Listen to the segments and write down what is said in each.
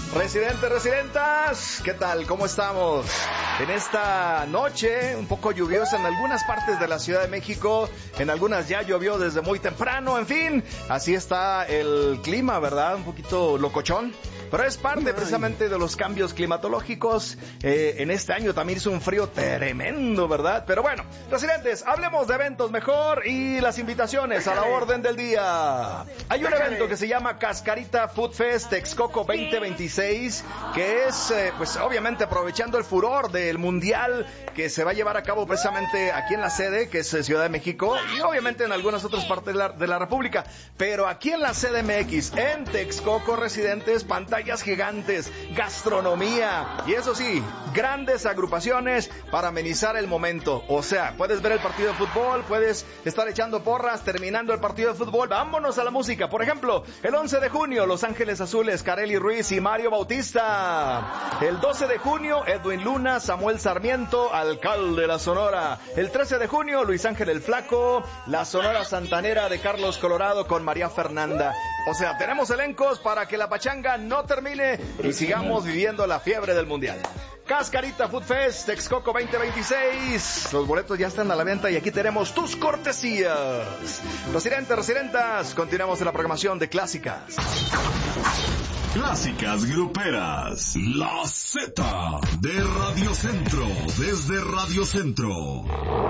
Residentas, ¿qué tal? ¿Cómo estamos? En esta noche, un poco lluviosa en algunas partes de la Ciudad de México, en algunas ya llovió desde muy temprano, en fin, así está el clima, ¿verdad? Un poquito locochón, pero es parte precisamente de los cambios climatológicos. En este año también hizo un frío tremendo, ¿verdad? Pero bueno, residentes, hablemos de eventos mejor y las invitaciones a la orden del día. Hay un evento que se llama Cascarita Food Fest Texcoco 2026, que es, pues obviamente aprovechando el furor del Mundial que se va a llevar a cabo precisamente aquí en la sede, que es Ciudad de México, y obviamente en algunas otras partes de la República, pero aquí en la CDMX, en Texcoco, residentes, pantallas gigantes, gastronomía, y eso sí, grandes agrupaciones para amenizar el momento. O sea, puedes ver el partido de fútbol, puedes estar echando porras terminando el partido de fútbol. Vámonos a la música. Por ejemplo, el 11 de junio, Los Ángeles Azules, Kareli Ruiz y Mario Bautista. El 12 de junio, Edwin Luna, Samuel Sarmiento, alcalde de la Sonora. El 13 de junio, Luis Ángel el Flaco, la Sonora Santanera de Carlos Colorado con María Fernanda. O sea, tenemos elencos para que la pachanga no termine y sigamos viviendo la fiebre del Mundial. Cascarita Food Fest Texcoco 2026. Los boletos ya están a la venta y aquí tenemos tus cortesías. Residentes, residentas, continuamos en la programación de Clásicas. Clásicas Gruperas. La Z de Radio Centro. Desde Radio Centro.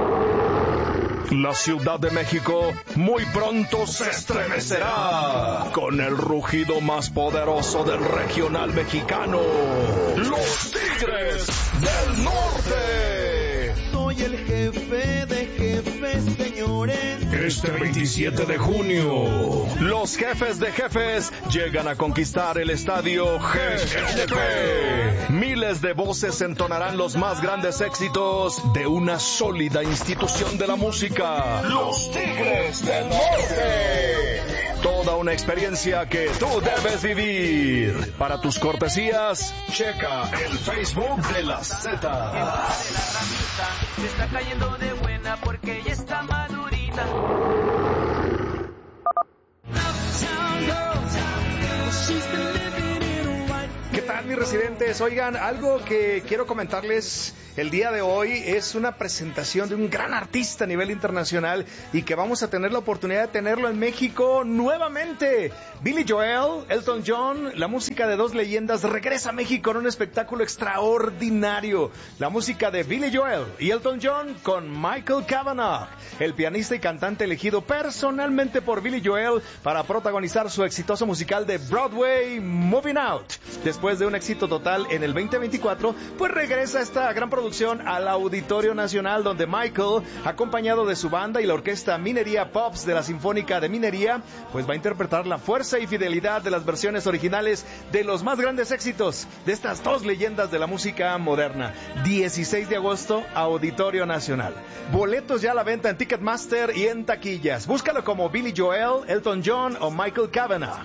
La Ciudad de México muy pronto se estremecerá con el rugido más poderoso del regional mexicano. Los Tigres del Norte. Soy el jefe de jefes, señores. Este 27 de junio, los jefes de jefes llegan a conquistar el estadio GNP. Miles de voces entonarán los más grandes éxitos de una sólida institución de la música. Los Tigres del Norte. Toda una experiencia que tú debes vivir. Para tus cortesías, checa el Facebook de la Z. Se está cayendo de buena porque ya está madurita. ¿Qué tal, mis residentes? Oigan, algo que quiero comentarles el día de hoy es una presentación de un gran artista a nivel internacional y que vamos a tener la oportunidad de tenerlo en México nuevamente. Billy Joel, Elton John, la música de dos leyendas regresa a México en un espectáculo extraordinario. La música de Billy Joel y Elton John con Michael Cavanagh, el pianista y cantante elegido personalmente por Billy Joel para protagonizar su exitoso musical de Broadway, Moving Out. Después de un éxito total en el 2024, pues regresa esta gran producción al Auditorio Nacional, donde Michael, acompañado de su banda y la orquesta Minería Pops de la Sinfónica de Minería, pues va a interpretar la fuerza y fidelidad de las versiones originales de los más grandes éxitos de estas dos leyendas de la música moderna. 16 de agosto, Auditorio Nacional. Boletos ya a la venta en Ticketmaster y en taquillas. Búscalo como Billy Joel, Elton John o Michael Cavanagh.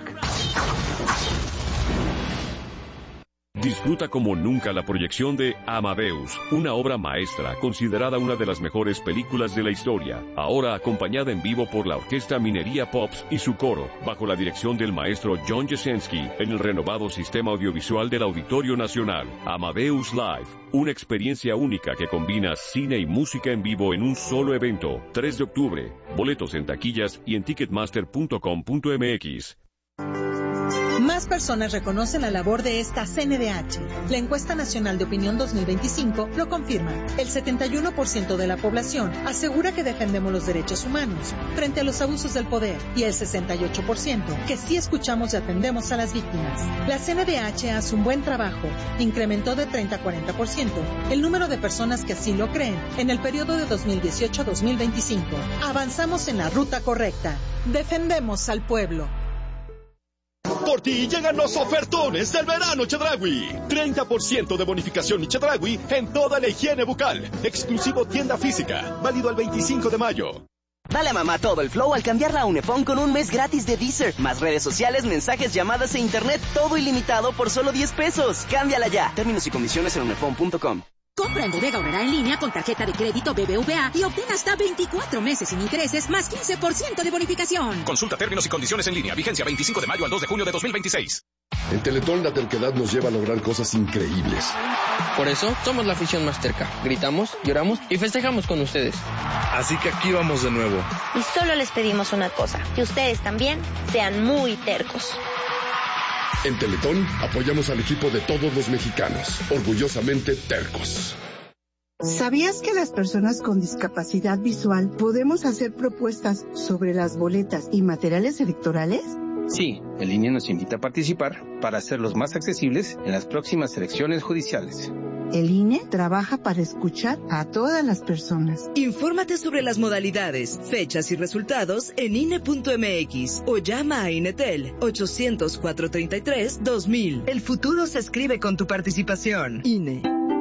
Disfruta como nunca la proyección de Amadeus, una obra maestra considerada una de las mejores películas de la historia, ahora acompañada en vivo por la orquesta Minería Pops y su coro, bajo la dirección del maestro John Jasenski, en el renovado sistema audiovisual del Auditorio Nacional. Amadeus Live, una experiencia única que combina cine y música en vivo en un solo evento. 3 de octubre, boletos en taquillas y en ticketmaster.com.mx. Más personas reconocen la labor de esta CNDH. La encuesta nacional de opinión 2025 lo confirma. El 71% de la población asegura que defendemos los derechos humanos frente a los abusos del poder y el 68% que sí escuchamos y atendemos a las víctimas. La CNDH hace un buen trabajo. Incrementó de 30 a 40% el número de personas que así lo creen en el periodo de 2018 a 2025. Avanzamos en la ruta correcta. Defendemos al pueblo. Por ti llegan los ofertones del verano Chedraui. 30% de bonificación y Chedraui en toda la higiene bucal. Exclusivo tienda física. Válido al 25 de mayo. Dale a mamá todo el flow al cambiarla a Unifón con un mes gratis de Deezer. Más redes sociales, mensajes, llamadas e internet. Todo ilimitado por solo $10. Cámbiala ya. Términos y condiciones en unifón.com. Compra en Bodega Aurrerá en línea con tarjeta de crédito BBVA y obtén hasta 24 meses sin intereses más 15% de bonificación. Consulta términos y condiciones en línea. Vigencia 25 de mayo al 2 de junio de 2026. En Teletón la terquedad nos lleva a lograr cosas increíbles. Por eso somos la afición más terca. Gritamos, lloramos y festejamos con ustedes. Así que aquí vamos de nuevo. Y solo les pedimos una cosa, que ustedes también sean muy tercos. En Teletón apoyamos al equipo de todos los mexicanos, orgullosamente tercos. ¿Sabías que las personas con discapacidad visual podemos hacer propuestas sobre las boletas y materiales electorales? Sí, el INE nos invita a participar para hacerlos más accesibles en las próximas elecciones judiciales. El INE trabaja para escuchar a todas las personas. Infórmate sobre las modalidades, fechas y resultados en INE.mx o llama a INETEL 800-433-2000. El futuro se escribe con tu participación. INE.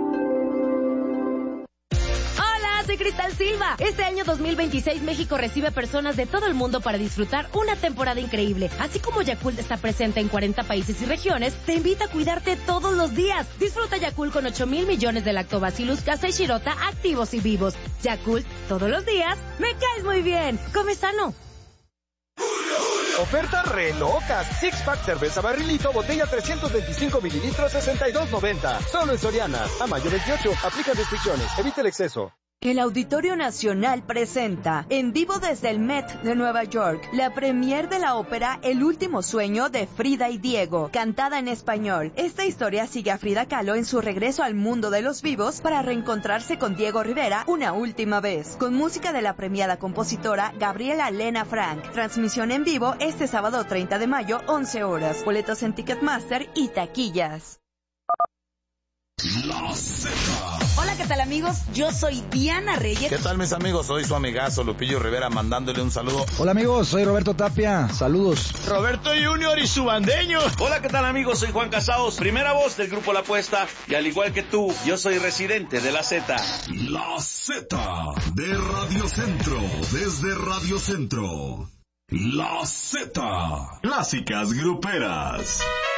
Soy Cristal Silva. Este año 2026 México recibe personas de todo el mundo para disfrutar una temporada increíble. Así como Yakult está presente en 40 países y regiones, te invita a cuidarte todos los días. Disfruta Yakult con 8,000 millones de Lactobacillus casei shirota activos y vivos. Yakult, todos los días, me caes muy bien. Come sano. Ofertas re locas. Six Pack cerveza barrilito, botella 325 mililitros, 62.90. Solo en Soriana. A mayo 28. Aplica restricciones. Evita el exceso. El Auditorio Nacional presenta, en vivo desde el Met de Nueva York, la premier de la ópera El último sueño de Frida y Diego, cantada en español. Esta historia sigue a Frida Kahlo en su regreso al mundo de los vivos para reencontrarse con Diego Rivera una última vez, con música de la premiada compositora Gabriela Lena Frank. Transmisión en vivo este sábado 30 de mayo, 11 horas. Boletos en Ticketmaster y taquillas. La Z. Hola, ¿qué tal, amigos? Yo soy Diana Reyes. ¿Qué tal, mis amigos? Soy su amigazo Lupillo Rivera mandándole un saludo. Hola, amigos, soy Roberto Tapia. Saludos. Roberto Junior y su bandeño. Hola, ¿qué tal, amigos? Soy Juan Casados, primera voz del Grupo La Apuesta, y al igual que tú, yo soy residente de La Z. La Z de Radio Centro, desde Radio Centro. La Z. Clásicas gruperas.